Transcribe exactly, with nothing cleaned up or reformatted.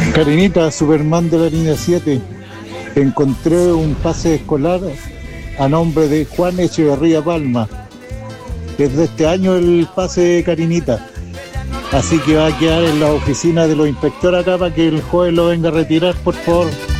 Karinita, Superman de la línea siete. Encontré un pase escolar a nombre de Juan Echeverría Palma. Es de este año el pase, Karinita. Así que va a quedar en la oficina de los inspectores acá para que el joven lo venga a retirar, por favor.